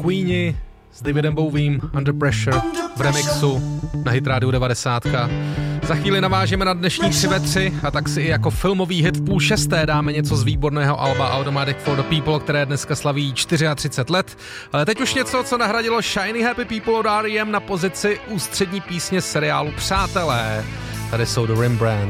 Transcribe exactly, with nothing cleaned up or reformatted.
Queeni s Davidem Bowiem, Under Pressure v remixu na Hit Radio devadesát. Za chvíli navážeme na dnešní tři ve tři a tak si i jako filmový hit v půl šesté dáme něco z výborného alba Automatic for the People, které dneska slaví třicet čtyři let. Ale teď už něco, co nahradilo Shiny Happy People od R E M na pozici ústřední písně seriálu Přátelé. Tady jsou The Rembrandts.